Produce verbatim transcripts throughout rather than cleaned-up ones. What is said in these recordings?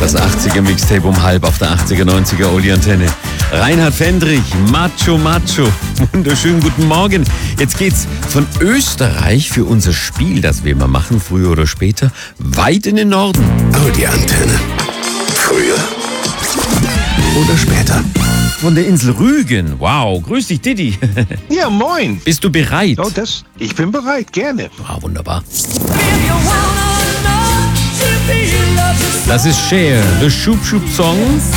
Das achtziger-Mixtape um halb auf der achtziger neunziger Oli-Antenne. Reinhard Fendrich, Macho Macho. Wunderschönen guten Morgen. Jetzt geht's von Österreich für unser Spiel, das wir immer machen, früher oder später, weit in den Norden. Audi-Antenne. Früher oder später. Von der Insel Rügen. Wow, grüß dich, Didi. Ja, moin. Bist du bereit? Oh, das, ich bin bereit, gerne. Ah, wunderbar. Das ist Cher, The Shoop Shoop Song,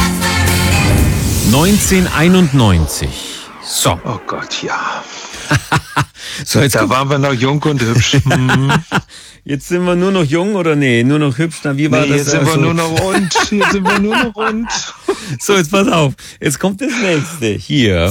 neunzehnhunderteinundneunzig. So. Oh Gott, ja. So, jetzt Da guck- waren wir noch jung und hübsch. Hm. Jetzt sind wir nur noch jung oder nee? Nur noch hübsch? Na, wie war Nee, das? jetzt sind wir also? nur noch rund. Jetzt sind wir nur noch rund. So, jetzt pass auf. Jetzt kommt das nächste. Hier.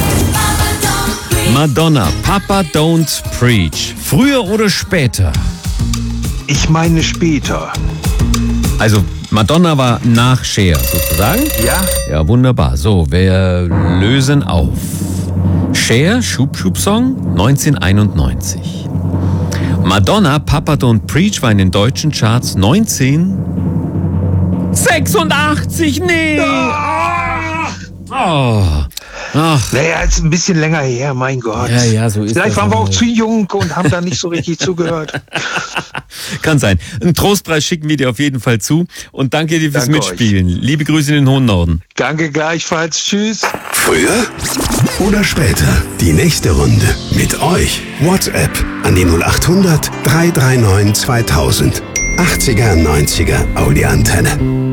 Madonna, Papa Don't Preach. Früher oder später? Ich meine später. Also, Madonna war nach Cher sozusagen. Ja? Ja, wunderbar. So, wir lösen auf. Cher, Shoop Shoop Song, neunzehnhunderteinundneunzig. Madonna, Papa Don't Preach war in den deutschen Charts neunzehnhundertsechsundachtzig. Nee! Oh. Ach, Naja, jetzt ein bisschen länger her, mein Gott. Ja, ja, so ist Vielleicht das waren wir aber. auch zu jung und haben da nicht so richtig zugehört. kann sein. Einen Trostpreis schicken wir dir auf jeden Fall zu. Und danke dir fürs Danke Mitspielen. Liebe Grüße in den hohen Norden. Danke gleichfalls. Tschüss. Früher oder später. Die nächste Runde mit euch. WhatsApp an die null acht hundert drei drei neun zweitausend. achtziger, neunziger Audi-Antenne.